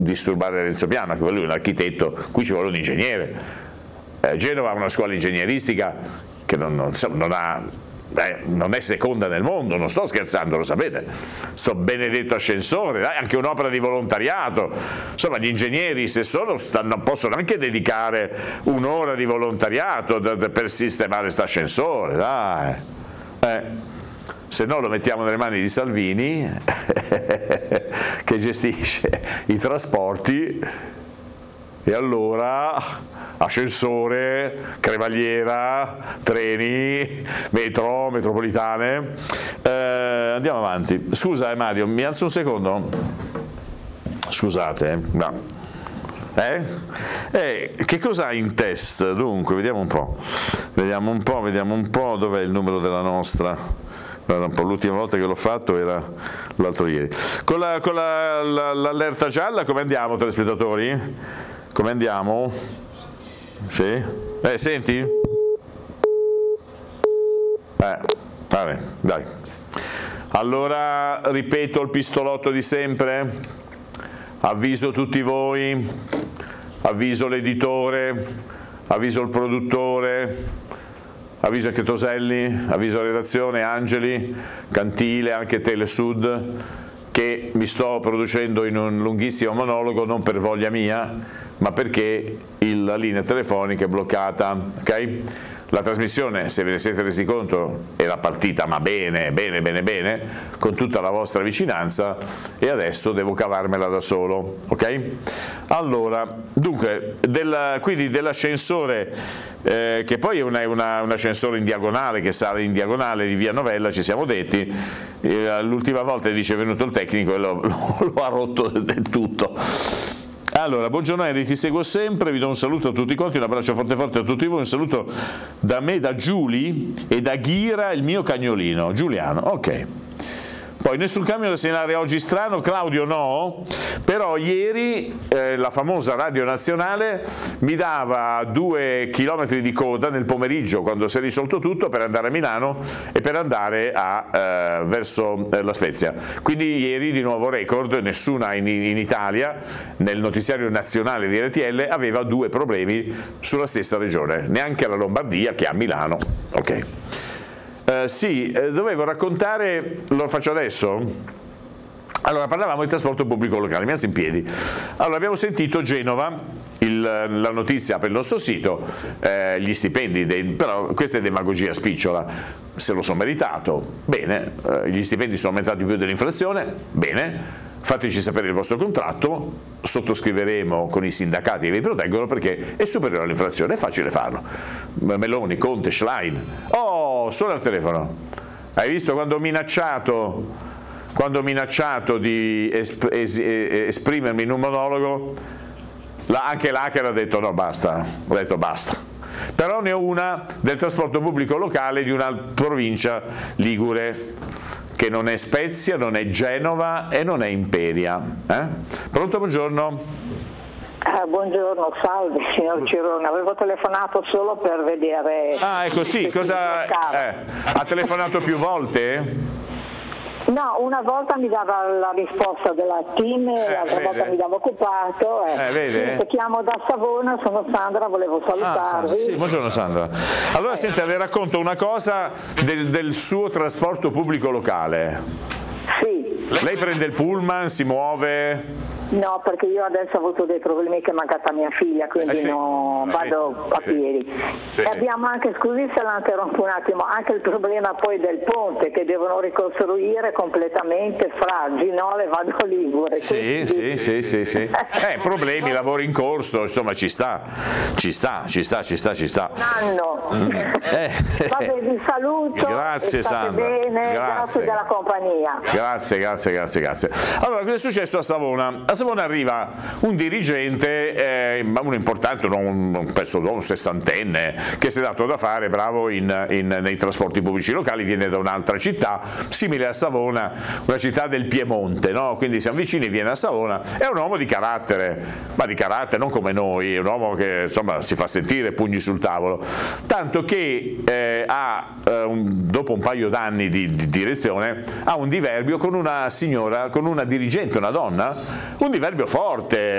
disturbare Renzo Piano, anche lui è un architetto, qui ci vuole un ingegnere. Genova ha una scuola ingegneristica che non è seconda nel mondo, non sto scherzando, lo sapete, sto benedetto ascensore, anche un'opera di volontariato, insomma gli ingegneri se possono anche dedicare un'ora di volontariato per sistemare questo ascensore, dai. Se no lo mettiamo nelle mani di Salvini che gestisce i trasporti e allora ascensore, cremagliera, treni, metro, metropolitane. Andiamo avanti. Scusa Mario, mi alzo un secondo? Scusate, no. Che cosa ha in test? Dunque, vediamo un po', dov'è il numero della nostra? L'ultima volta che l'ho fatto era l'altro ieri. Con l'allerta gialla come andiamo, telespettatori? Come andiamo? Sì? Senti? Vabbè, dai. Allora ripeto il pistolotto di sempre, avviso tutti voi, avviso l'editore, avviso il produttore, avviso anche Toselli, avviso la redazione, Angeli, Cantile, anche Telesud, che mi sto producendo in un lunghissimo monologo, non per voglia mia, ma perché la linea telefonica è bloccata, ok? La trasmissione, se ve ne siete resi conto, era partita ma bene, con tutta la vostra vicinanza e adesso devo cavarmela da solo, ok? Allora, dunque, quindi dell'ascensore, che poi è un ascensore in diagonale, che sale in diagonale di via Novella, ci siamo detti, l'ultima volta dice è venuto il tecnico e lo ha rotto del tutto. Allora, buongiorno Henry, ti seguo sempre, vi do un saluto a tutti quanti, un abbraccio forte a tutti voi, un saluto da me, da Giulia e da Ghira, il mio cagnolino, Giuliano, ok. Poi nessun cambio da segnalare oggi strano, Claudio no, però ieri la famosa Radio Nazionale mi dava 2 chilometri di coda nel pomeriggio quando si è risolto tutto per andare a Milano e per andare verso La Spezia. Quindi ieri di nuovo record, nessuna in Italia nel notiziario nazionale di RTL aveva 2 problemi sulla stessa regione, neanche la Lombardia che ha Milano. Ok. Dovevo raccontare, lo faccio adesso? Allora, parlavamo di trasporto pubblico locale, mi alzo in piedi. Allora, abbiamo sentito Genova, la notizia per il nostro sito, gli stipendi, però questa è demagogia spicciola, se lo sono meritato, bene, gli stipendi sono aumentati più dell'inflazione, bene. Fateci sapere il vostro contratto, sottoscriveremo con i sindacati che vi proteggono perché è superiore all'inflazione, è facile farlo. Meloni, Conte, Schlein. Oh, suona il telefono. Hai visto quando ho minacciato di esprimermi in un monologo? Anche l'hacker ha detto no, basta. Ho detto basta. Però ne ho una del trasporto pubblico locale di una provincia ligure, che non è Spezia, non è Genova e non è Imperia. Pronto, buongiorno? Buongiorno, salve signor Cirone, avevo telefonato solo per vedere... ecco sì, ha telefonato più volte? No, una volta mi dava la risposta della team, l'altra volta mi dava occupato. Vede? Se chiamo da Savona, sono Sandra, volevo salutarvi. Sì, buongiorno Sandra. Allora senta, le racconto una cosa del suo trasporto pubblico locale. Sì. Lei prende il pullman, si muove? No, perché io adesso ho avuto dei problemi che è mancata mia figlia, quindi vado a piedi. E abbiamo anche, scusi se la interrompo un attimo, anche il problema poi del ponte che devono ricostruire completamente fra Ginole e Vado Ligure. Sì. Problemi, lavori in corso, insomma ci sta. Un anno. Vabbè, vi saluto. Grazie Sandra. Bene, grazie della compagnia. Grazie. Allora, cosa è successo a Savona? A Savona arriva un dirigente, uno importante, penso un sessantenne, che si è dato da fare, bravo nei trasporti pubblici locali, viene da un'altra città, simile a Savona, una città del Piemonte, no? Quindi siamo vicini, viene a Savona, è un uomo di carattere, ma di carattere non come noi, è un uomo che insomma si fa sentire, pugni sul tavolo, tanto che dopo un paio d'anni di direzione ha un diverbio con una signora, con una dirigente, una donna, un diverbio forte,